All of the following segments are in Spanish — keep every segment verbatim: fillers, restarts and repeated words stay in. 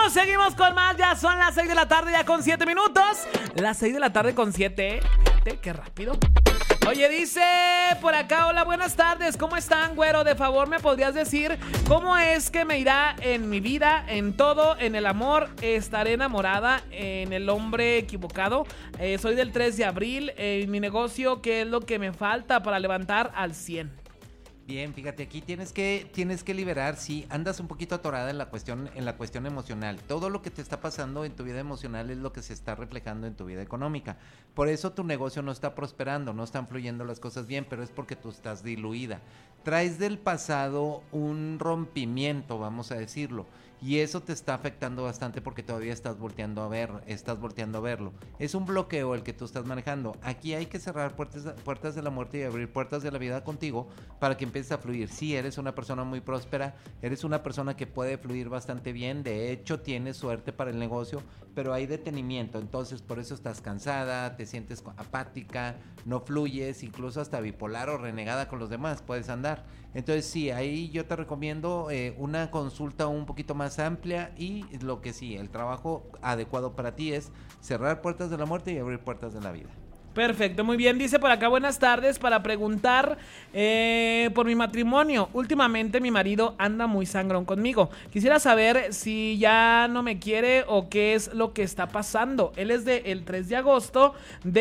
Seguimos, seguimos con más. Ya son las seis de la tarde, ya con siete minutos. Las seis de la tarde con siete. Fíjate, qué rápido. Oye, dice por acá, hola, buenas tardes, ¿cómo están, güero? De favor, ¿me podrías decir cómo es que me irá en mi vida, en todo, en el amor? ¿Estaré enamorada en el hombre equivocado? Eh, soy del tres de abril, en mi negocio, ¿qué es lo que me falta para levantar al cien? Bien, fíjate, aquí tienes que, tienes que liberar, sí, andas un poquito atorada en la cuestión, en la cuestión emocional. Todo lo que te está pasando en tu vida emocional es lo que se está reflejando en tu vida económica. Por eso tu negocio no está prosperando, no están fluyendo las cosas bien, pero es porque tú estás diluida. Traes del pasado un rompimiento, vamos a decirlo, y eso te está afectando bastante porque todavía estás volteando a ver, estás volteando a verlo. Es un bloqueo el que tú estás manejando. Aquí hay que cerrar puertas, puertas de la muerte y abrir puertas de la vida contigo para que empieces a fluir. Sí, eres una persona muy próspera, eres una persona que puede fluir bastante bien, de hecho tienes suerte para el negocio, pero hay detenimiento, entonces por eso estás cansada, te sientes apática, no fluyes, incluso hasta bipolar o renegada con los demás puedes andar. Entonces sí, ahí yo te recomiendo eh, una consulta un poquito más amplia y lo que sí, el trabajo adecuado para ti es cerrar puertas de la muerte y abrir puertas de la vida. Perfecto, muy bien. Dice por acá, buenas tardes, para preguntar eh, por mi matrimonio. Últimamente mi marido anda muy sangrón conmigo. Quisiera saber si ya no me quiere o qué es lo que está pasando. Él es del tres de agosto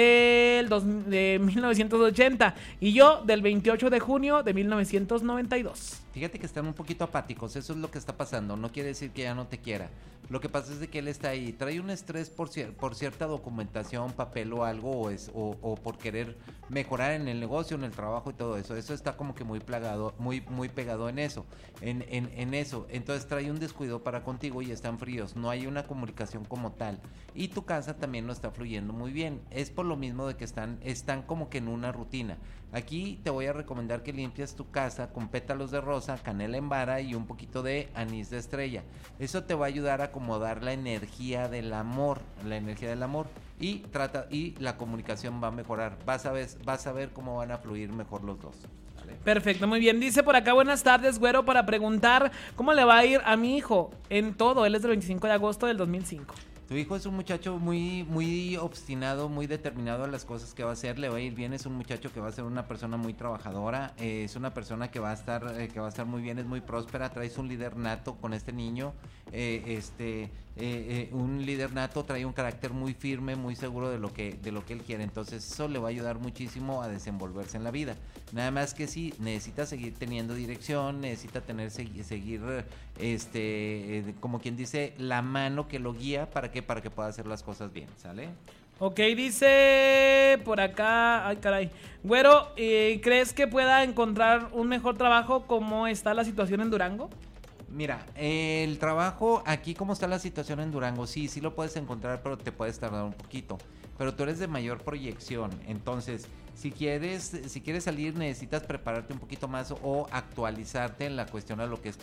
del dos, de mil novecientos ochenta y yo del veintiocho de junio de mil novecientos noventa y dos. Fíjate que están un poquito apáticos, eso es lo que está pasando, no quiere decir que ya no te quiera. Lo que pasa es de que él está ahí, trae un estrés por, cier- por cierta documentación, papel o algo, o, es, o, o por querer mejorar en el negocio, en el trabajo y todo eso. Eso está como que muy plagado, muy, muy pegado en eso, en, en, en eso. Entonces trae un descuido para contigo y están fríos, no hay una comunicación como tal. Y tu casa también no está fluyendo muy bien, es por lo mismo de que están, están como que en una rutina. Aquí te voy a recomendar que limpies tu casa con pétalos de rosa, canela en vara y un poquito de anís de estrella. Eso te va a ayudar a acomodar la energía del amor, la energía del amor y trata y la comunicación va a mejorar. Vas a ver, vas a ver cómo van a fluir mejor los dos. ¿Vale? Perfecto, muy bien. Dice por acá, buenas tardes, güero, para preguntar cómo le va a ir a mi hijo en todo. Él es del veinticinco de agosto del dos mil cinco. Tu hijo es un muchacho muy, muy obstinado, muy determinado a las cosas que va a hacer, le va a ir bien, es un muchacho que va a ser una persona muy trabajadora, eh, es una persona que va a estar, eh, que va a estar muy bien, es muy próspera, traes un líder nato con este niño, eh, este, eh, eh, un líder nato trae un carácter muy firme, muy seguro de lo que, de lo que él quiere, entonces eso le va a ayudar muchísimo a desenvolverse en la vida. Nada más que sí, necesita seguir teniendo dirección, necesita tener, seguir, seguir este, eh, como quien dice, la mano que lo guía para que para que pueda hacer las cosas bien, ¿sale? Ok, dice por acá, ay caray, güero, eh, ¿crees que pueda encontrar un mejor trabajo como está la situación en Durango? Mira, el trabajo, aquí como está la situación en Durango, sí, sí lo puedes encontrar, pero te puedes tardar un poquito. Pero tú eres de mayor proyección, entonces, si quieres, si quieres salir, necesitas prepararte un poquito más o actualizarte en la cuestión a lo que es